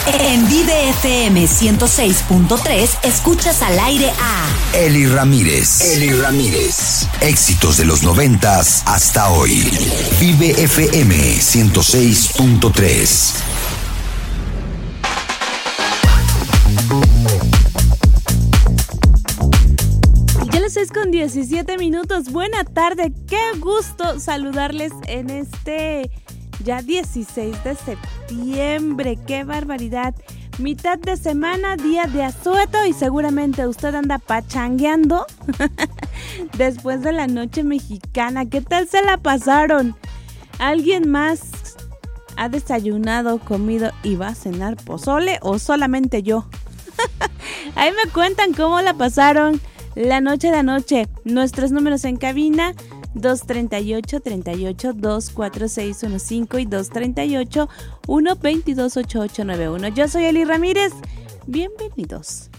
En Vive FM 106.3 escuchas al aire a Eli Ramírez. Éxitos de los 90s hasta hoy. Vive FM 106.3. Ya las 6:17. Buena tarde, qué gusto saludarles en este ya 16 de septiembre. ¡Qué barbaridad! Mitad de semana, día de asueto y seguramente usted anda pachangueando después de la noche mexicana. ¿Qué tal se la pasaron? ¿Alguien más ha desayunado, comido y va a cenar pozole o solamente yo? Ahí me cuentan cómo la pasaron la noche de anoche. Nuestros números en cabina: 238-38-24615 y 238-122-8891. Yo soy Eli Ramírez. Bienvenidos.